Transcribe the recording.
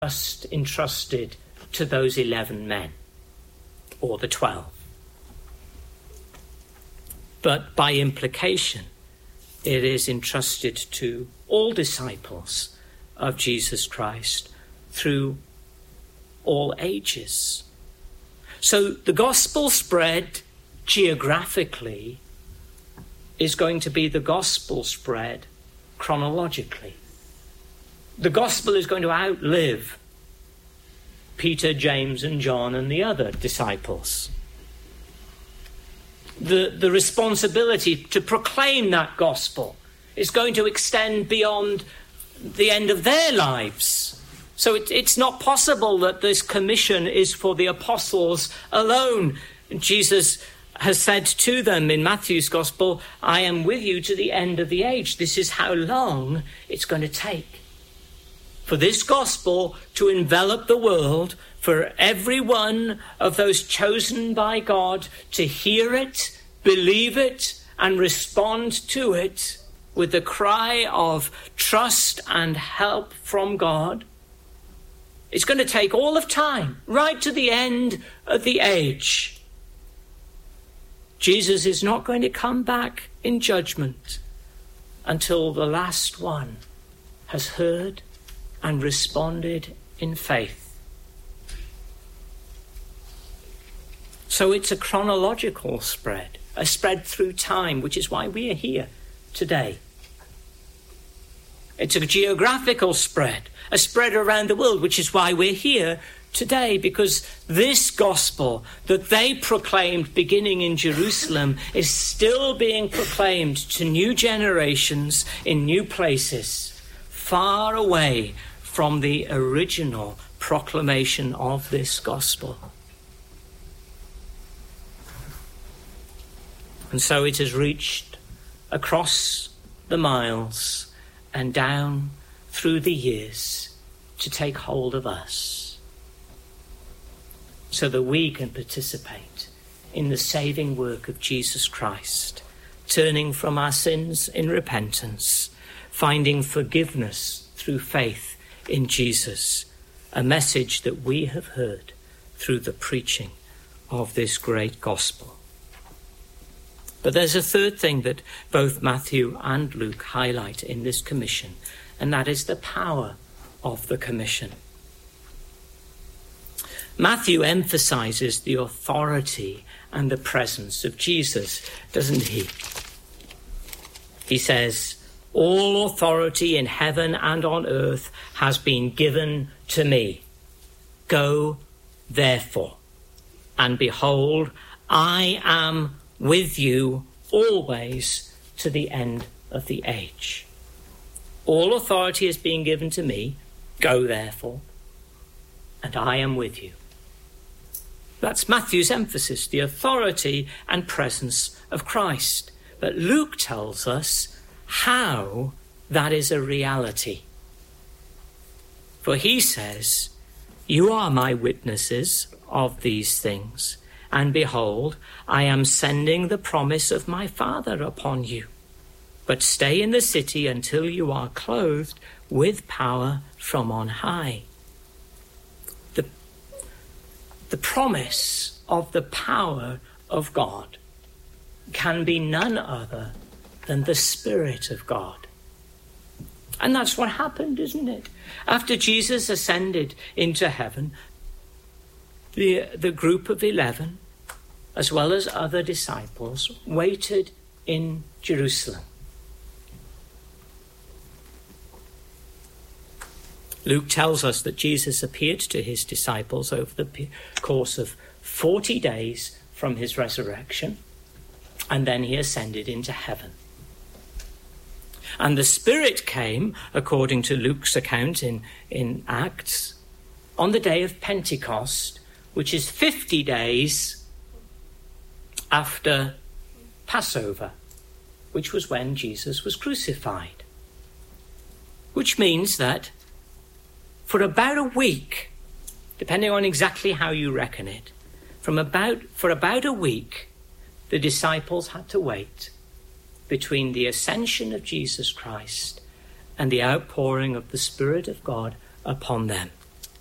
just entrusted to those 11 men or the 12. But by implication, it is entrusted to all disciples of Jesus Christ through all ages. So the gospel spread geographically is going to be the gospel spread chronologically. The gospel is going to outlive Peter, James, and John and the other disciples. The responsibility to proclaim that gospel is going to extend beyond the end of their lives. So it's not possible that this commission is for the apostles alone. Jesus has said to them in Matthew's gospel, I am with you to the end of the age. This is how long it's going to take for this gospel to envelop the world, for every one of those chosen by God to hear it, believe it, and respond to it with the cry of trust and help from God. It's going to take all of time, right to the end of the age. Jesus is not going to come back in judgment until the last one has heard and responded in faith. So it's a chronological spread, a spread through time, which is why we are here today. It's a geographical spread, a spread around the world, which is why we're here today, because this gospel that they proclaimed beginning in Jerusalem is still being proclaimed to new generations in new places, far away from the original proclamation of this gospel. And so it has reached across the miles and down through the years to take hold of us so that we can participate in the saving work of Jesus Christ, turning from our sins in repentance, finding forgiveness through faith in Jesus, a message that we have heard through the preaching of this great gospel. But there's a third thing that both Matthew and Luke highlight in this commission, and that is the power of the commission. Matthew emphasizes the authority and the presence of Jesus, doesn't he? He says, all authority in heaven and on earth has been given to me. Go, therefore, and behold, I am with you always to the end of the age. All authority is being given to me. Go, therefore, and I am with you. That's Matthew's emphasis, the authority and presence of Christ. But Luke tells us how that is a reality. For he says, you are my witnesses of these things, and behold, I am sending the promise of my Father upon you. But stay in the city until you are clothed with power from on high. The promise of the power of God can be none other than the Spirit of God. And that's what happened, isn't it? After Jesus ascended into heaven, the group of 11, as well as other disciples, waited in Jerusalem. Luke tells us that Jesus appeared to his disciples over the course of 40 days from his resurrection, and then he ascended into heaven. And the Spirit came, according to Luke's account in Acts, on the day of Pentecost, which is 50 days after Passover, which was when Jesus was crucified. Which means that for about a week, depending on exactly how you reckon it, for about a week, the disciples had to wait between the ascension of Jesus Christ and the outpouring of the Spirit of God upon them.